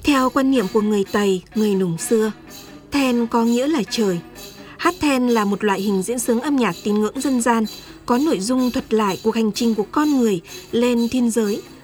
Theo quan niệm của người Tây, người Nùng xưa, then có nghĩa là trời. Hát then là một loại hình diễn xướng âm nhạc tín ngưỡng dân gian, có nội dung thuật lại cuộc hành trình của con người lên thiên giới,